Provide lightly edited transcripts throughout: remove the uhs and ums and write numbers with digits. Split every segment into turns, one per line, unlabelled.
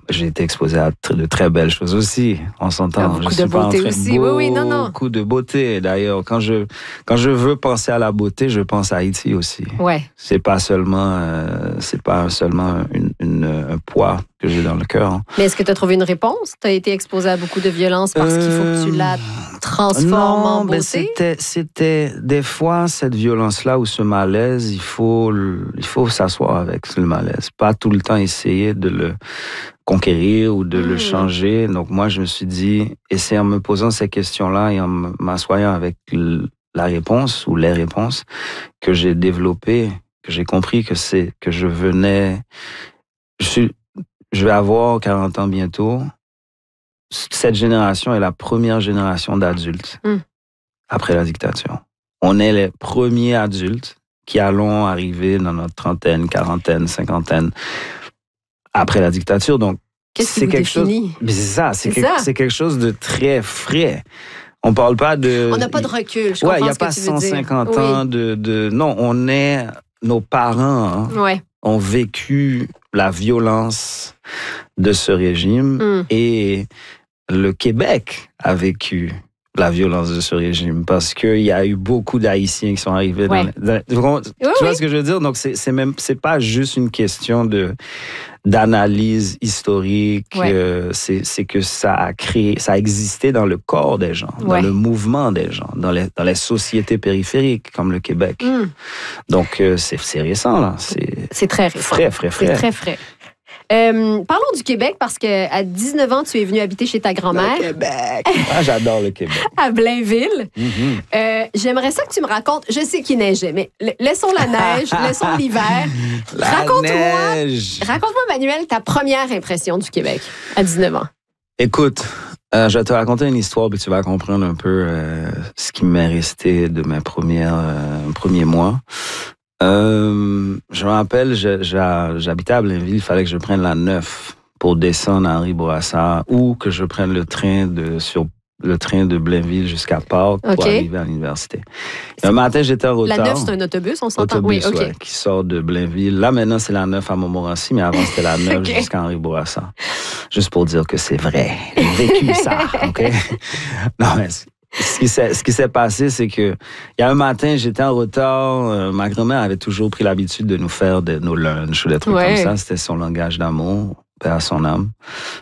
j'ai été exposé à de très belles choses aussi. On s'entend.
Beaucoup de beauté aussi. Oui, non.
Beaucoup de beauté. D'ailleurs, quand je veux penser à la beauté, je pense à Haïti aussi.
Ouais.
C'est pas seulement un poids que j'ai dans le cœur. Hein.
Mais est-ce que tu as trouvé une réponse? Tu as été exposé à beaucoup de violence parce qu'il faut que tu la transformes en beauté?
C'était des fois cette violence-là ou ce malaise, il faut s'asseoir avec le malaise. Pas tout le temps essayer de le conquérir ou de le changer. Donc moi, je me suis dit, et c'est en me posant ces questions-là et en m'assoyant avec la réponse ou les réponses que j'ai développées, que j'ai compris que je vais avoir 40 ans bientôt. Cette génération est la première génération d'adultes après la dictature. On est les premiers adultes qui allons arriver dans notre trentaine, quarantaine, cinquantaine après la dictature. Donc,
c'est quelque chose.
Mais c'est ça, c'est quelque chose de très frais. On parle pas de.
On n'a pas de recul. Je comprends
il n'y a
ce que
pas
tu veux
150
dire.
ans de. Non, nos parents ont vécu la violence de ce régime et le Québec a vécu la violence de ce régime parce qu'il y a eu beaucoup d'Haïtiens qui sont arrivés tu vois ce que je veux dire? Donc, c'est pas juste une question d'analyse historique. C'est que ça a existé dans le corps des gens, dans le mouvement des gens, dans les sociétés périphériques comme le Québec. Donc, c'est récent, là.
C'est très récent.
Frais.
C'est très frais. Parlons du Québec parce qu'à 19 ans, tu es venu habiter chez ta grand-mère.
Le Québec! J'adore le Québec.
À Blainville. J'aimerais ça que tu me racontes. Je sais qu'il neigeait, mais laissons la neige, laissons l'hiver. Raconte-moi, Manuel, ta première impression du Québec à 19 ans.
Écoute, je vais te raconter une histoire puis tu vas comprendre un peu ce qui m'est resté de mes premiers mois. Je me rappelle, j'habitais à Blainville, il fallait que je prenne la 9 pour descendre à Henri Bourassa ou que je prenne le train de Blainville jusqu'à Pâques pour arriver à l'université. Un matin, j'étais en retard.
La 9, c'est un autobus, on s'entend?
Oui, qui sort de Blainville. Là, maintenant, c'est la 9 à Montmorency, mais avant, c'était la 9 jusqu'à Henri Bourassa. Juste pour dire que c'est vrai. J'ai vécu ça, OK? Non, mais ce qui s'est passé, c'est que il y a un matin, j'étais en retard. Ma grand-mère avait toujours pris l'habitude de nous faire nos lunchs ou des trucs comme ça. C'était son langage d'amour, paix à son âme.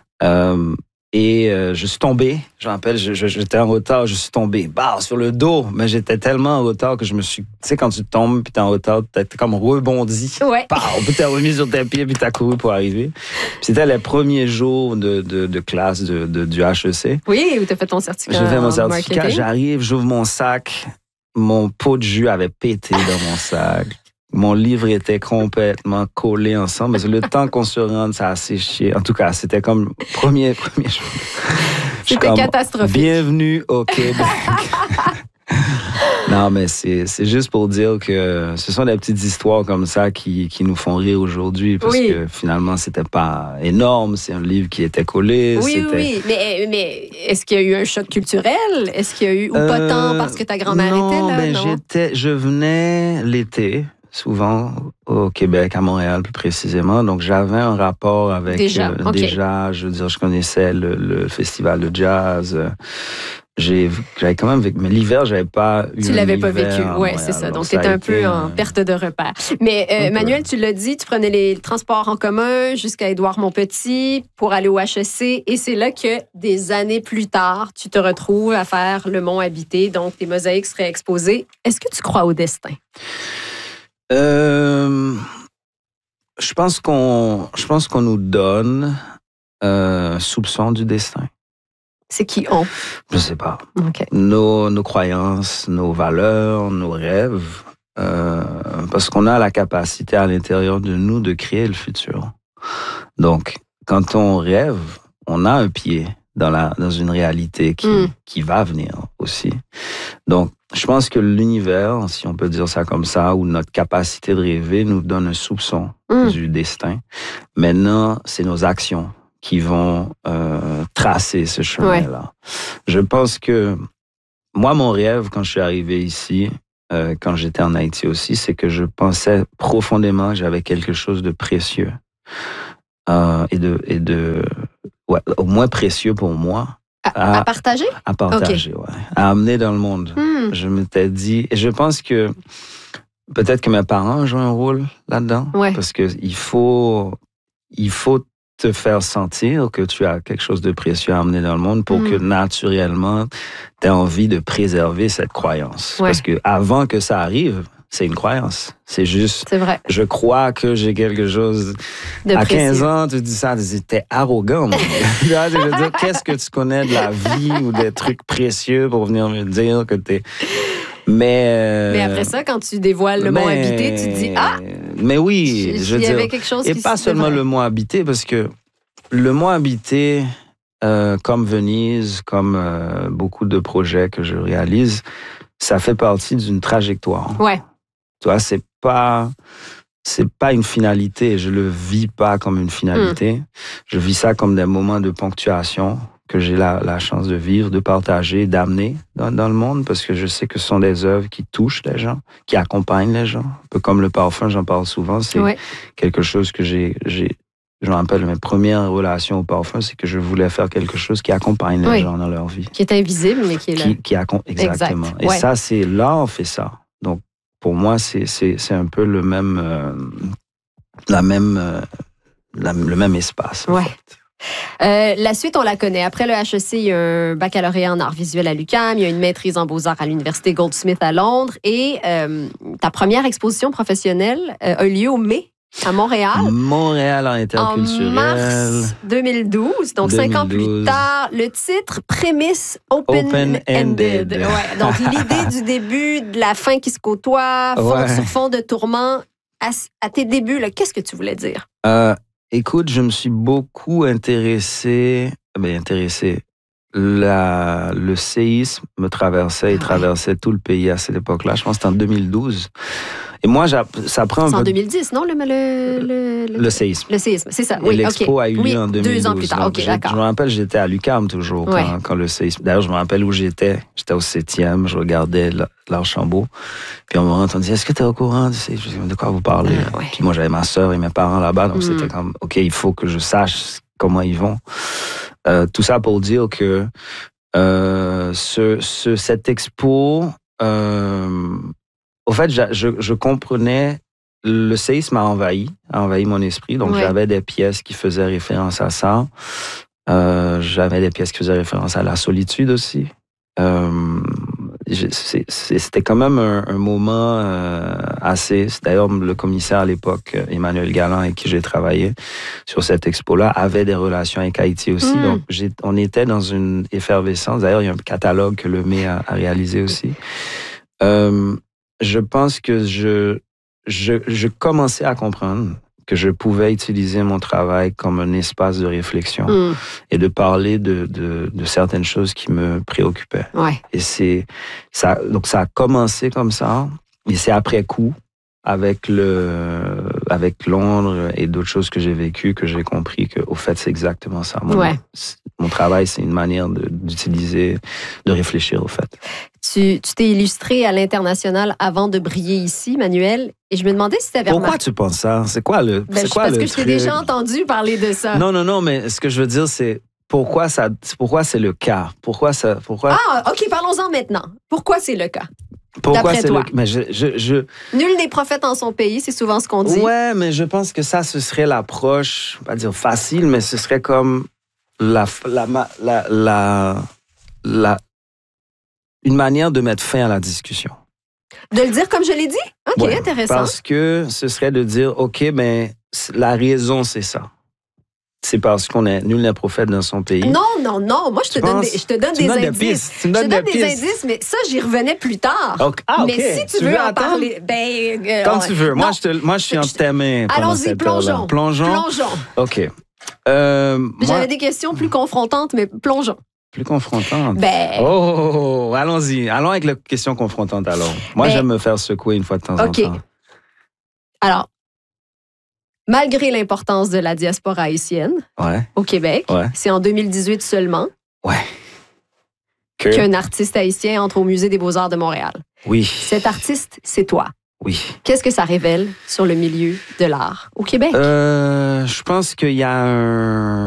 Et je suis tombé. Je me rappelle, j'étais en retard, je suis tombé sur le dos. Mais j'étais tellement en retard que je me suis... Tu sais, quand tu tombes puis t'es en retard, t'es comme rebondi. Puis t'es remis sur tes pieds puis t'as couru pour arriver. Puis c'était les premiers jours de classe du HEC.
Oui, où t'as fait ton certificat.
J'ai fait mon certificat,
marketing.
j'arrive, j'ouvre mon sac. Mon pot de jus avait pété dans mon sac. Mon livre était complètement collé ensemble. Parce que le temps qu'on se rende, ça a séché. En tout cas, c'était comme premier jour.
C'était catastrophique.
Bienvenue au Québec. Non, mais c'est juste pour dire que ce sont des petites histoires comme ça qui nous font rire aujourd'hui. Parce que finalement, c'était pas énorme. C'est un livre qui était collé.
Oui. Mais est-ce qu'il y a eu un choc culturel? Est-ce qu'il y a eu... Ou pas tant parce que ta grand-mère était là? Non,
je venais l'été. Souvent au Québec, à Montréal plus précisément. Donc, j'avais un rapport avec... Déjà, je veux dire, je connaissais le festival de jazz. J'avais quand même vécu... Mais l'hiver, j'avais pas eu
Tu l'avais pas vécu, oui, c'est ça. Donc, t'étais un peu en perte de repère. Mais Manuel, tu l'as dit, tu prenais les transports en commun jusqu'à Édouard-Montpetit pour aller au HEC. Et c'est là que, des années plus tard, tu te retrouves à faire le Mont habité. Donc, tes mosaïques seraient exposées. Est-ce que tu crois au destin?
Je pense qu'on nous donne un soupçon du destin.
C'est qui on?
Je sais pas.
Okay.
Nos croyances, nos valeurs, nos rêves, parce qu'on a la capacité à l'intérieur de nous de créer le futur. Donc, quand on rêve, on a un pied dans une réalité qui va venir aussi. Donc, je pense que l'univers, si on peut dire ça comme ça, ou notre capacité de rêver nous donne un soupçon du destin. Maintenant, c'est nos actions qui vont tracer ce chemin-là. Je pense que moi, mon rêve, quand je suis arrivé ici, quand j'étais en Haïti aussi, c'est que je pensais profondément que j'avais quelque chose de précieux ouais, au moins précieux pour moi.
À partager?
À partager, okay. Ouais. À amener dans le monde. Je m'étais dit, et je pense que peut-être que mes parents jouent un rôle là-dedans.
Ouais.
Parce qu'il faut te faire sentir que tu as quelque chose de précieux à amener dans le monde pour que naturellement, tu aies envie de préserver cette croyance.
Ouais.
Parce que avant que ça arrive, c'est une croyance. C'est juste,
c'est vrai.
Je crois que j'ai quelque chose.
De
à
précieux.
15 ans, tu dis ça, t'es arrogant. Je veux dire, qu'est-ce que tu connais de la vie ou des trucs précieux pour venir me dire que t'es...
Mais après ça, quand tu dévoiles le mont habité, tu te dis,
mais oui, je veux dire,
quelque chose
et pas seulement le mont habité, parce que le mont habité, comme Venise, comme beaucoup de projets que je réalise, ça fait partie d'une trajectoire.
Ouais.
Tu vois, c'est pas une finalité. Je le vis pas comme une finalité. Je vis ça comme des moments de ponctuation que j'ai la chance de vivre, de partager, d'amener dans le monde, parce que je sais que ce sont des œuvres qui touchent les gens, qui accompagnent les gens. Un peu comme le parfum, j'en parle souvent. C'est quelque chose que je me rappelle, mes premières relations au parfum, c'est que je voulais faire quelque chose qui accompagne les gens dans leur vie.
Qui est invisible, mais qui est là.
Exactement.
Exact.
Et ça, c'est l'art fait ça. Donc, pour moi, c'est un peu le même espace.
Ouais. La suite, on la connaît. Après le HEC, il y a un baccalauréat en arts visuels à l'UQAM, il y a une maîtrise en beaux-arts à l'Université Goldsmith à Londres et ta première exposition professionnelle a eu lieu au mai à Montréal.
Montréal en interculturel.
En mars 2012, donc 5 ans plus tard. Le titre, prémisse open-ended. Ouais, donc l'idée du début, de la fin qui se côtoie, sur fond de tourment. À tes débuts, là, qu'est-ce que tu voulais dire?
Écoute, je me suis beaucoup intéressé. Le séisme me traversait et traversait tout le pays à cette époque-là. Je pense que c'était en 2012. Et moi, ça prend un peu...
C'est en 2010, non, le séisme? Le séisme, c'est ça. Oui,
l'expo a eu lieu en 2012.
2 ans plus tard,
donc,
d'accord.
Je me rappelle, j'étais à l'UQAM toujours quand le séisme... D'ailleurs, je me rappelle où j'étais. J'étais au 7e, je regardais l'Archambault. Puis on m'a entendu, est-ce que tu es au courant de quoi vous parlez? Puis moi, j'avais ma sœur et mes parents là-bas, donc c'était comme, OK, il faut que je sache comment ils vont. Tout ça pour dire que cette expo... au fait, je comprenais, le séisme a envahi mon esprit. Donc, j'avais des pièces qui faisaient référence à ça. J'avais des pièces qui faisaient référence à la solitude aussi. C'était quand même un moment assez... D'ailleurs, le commissaire à l'époque, Emmanuel Galland, avec qui j'ai travaillé sur cette expo-là, avait des relations avec Haïti aussi. Donc, on était dans une effervescence. D'ailleurs, il y a un catalogue que le ME a réalisé aussi. Je pense que je commençais à comprendre que je pouvais utiliser mon travail comme un espace de réflexion et de parler de certaines choses qui me préoccupaient.
Ouais.
Et donc ça a commencé comme ça, et c'est après coup, avec Londres et d'autres choses que j'ai vécues, que j'ai compris que, au fait, c'est exactement ça. Mon travail, c'est une manière d'utiliser, de réfléchir, au fait.
Tu t'es illustré à l'international avant de briller ici, Manuel, et je me demandais si tu avais
remarqué... Pourquoi tu penses ça? C'est quoi le
parce que je t'ai déjà entendu parler de ça.
Non, mais ce que je veux dire, c'est pourquoi c'est le cas? Pourquoi?
Ah, OK, parlons-en maintenant. Pourquoi c'est le cas?
Pourquoi c'est
toi?
Mais
Nul n'est prophète en son pays, c'est souvent ce qu'on dit.
Ouais, mais je pense que ça, ce serait l'approche, je ne vais pas dire facile, mais ce serait comme une manière de mettre fin à la discussion.
De le dire comme je l'ai dit? OK, intéressant.
Parce que ce serait de dire, OK, mais la raison, c'est ça. C'est parce qu'on est nul n'est prophète dans son pays.
Non. Moi, je te donne des indices.
Tu me donnes des
indices, mais ça, j'y revenais plus tard.
OK.
Mais si tu veux en parler...
Quand tu veux. Moi, je suis en thème.
Allons-y, plongeons.
OK.
J'avais des questions plus confrontantes, mais plongeons.
Plus confrontante? Allons-y. Allons avec la question confrontante, alors. Moi, j'aime me faire secouer une fois de temps en temps.
OK. Alors, malgré l'importance de la diaspora haïtienne au Québec, c'est en 2018 seulement qu'un artiste haïtien entre au Musée des Beaux-Arts de Montréal.
Oui.
Cet artiste, c'est toi.
Oui.
Qu'est-ce que ça révèle sur le milieu de l'art au Québec?
Je pense qu'il y a